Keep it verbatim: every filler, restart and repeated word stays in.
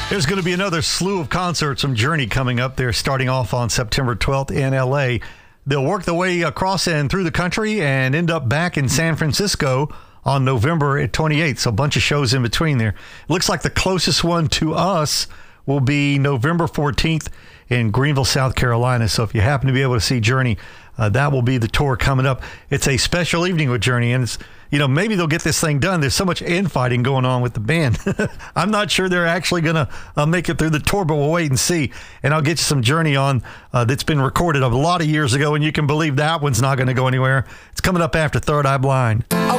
There's going to be another slew of concerts from Journey coming up. They're starting off on September twelfth in L A. They'll work their way across and through the country and end up back in San Francisco on November twenty-eighth. So a bunch of shows in between there. It looks like the closest one to us will be November fourteenth in Greenville, South Carolina. So if you happen to be able to see Journey, uh, that will be the tour coming up. It's a special evening with Journey, and it's, you know, maybe they'll get this thing done. There's so much infighting going on with the band. I'm not sure they're actually going to uh, make it through the tour, but we'll wait and see. And I'll get you some Journey on uh, that's been recorded a lot of years ago, and you can believe that one's not going to go anywhere. It's coming up after Third Eye Blind. I